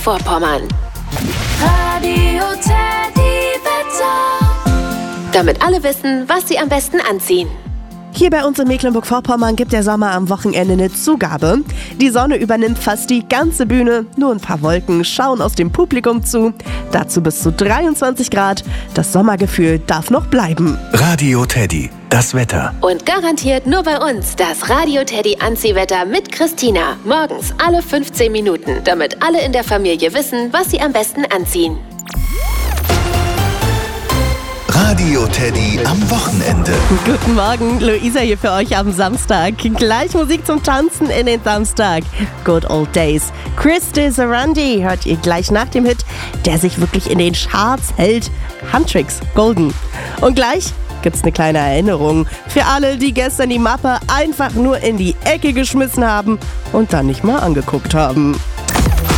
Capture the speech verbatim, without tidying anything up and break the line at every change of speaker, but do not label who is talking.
Mecklenburg-Vorpommern. Radio Teddy Wetter. Damit alle wissen, was sie am besten anziehen.
Hier bei uns in Mecklenburg-Vorpommern gibt der Sommer am Wochenende eine Zugabe. Die Sonne übernimmt fast die ganze Bühne, nur ein paar Wolken schauen aus dem Publikum zu. Dazu bis zu dreiundzwanzig Grad. Das Sommergefühl darf noch bleiben.
Radio Teddy, das Wetter.
Und garantiert nur bei uns das Radio Teddy Anziehwetter mit Christina. Morgens alle fünfzehn Minuten, damit alle in der Familie wissen, was sie am besten anziehen.
Radio Teddy am Wochenende.
Guten Morgen, Luisa hier für euch am Samstag. Gleich Musik zum Tanzen in den Samstag. Good Old Days. Chris DeSarandi hört ihr gleich nach dem Hit, der sich wirklich in den Charts hält. Huntrix, Golden. Und gleich gibt's eine kleine Erinnerung für alle, die gestern die Mappe einfach nur in die Ecke geschmissen haben und dann nicht mal angeguckt haben.